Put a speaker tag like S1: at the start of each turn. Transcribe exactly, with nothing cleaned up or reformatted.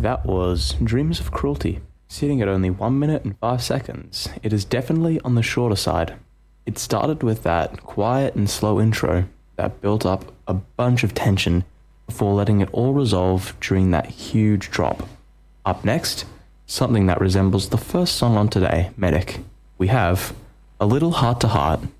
S1: that was Dreams of Cruelty. Sitting at only one minute and five seconds, it is definitely on the shorter side. It started with that quiet and slow intro that built up a bunch of tension before letting it all resolve during that huge drop. Up next, something that resembles the first song on today, Medic. We have A Little Heart to Heart